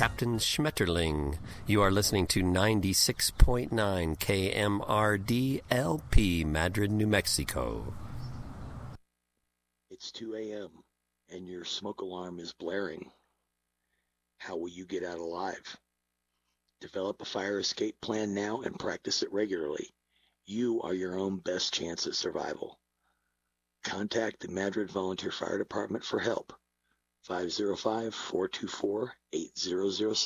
Captain Schmetterling. You are listening to 96.9 KMRD LP, Madrid, New Mexico. It's 2 a.m. and your smoke alarm is blaring. How will you get out alive? Develop a fire escape plan now and practice it regularly. You are your own best chance at survival. Contact the Madrid Volunteer Fire Department for help. 505-424-8006.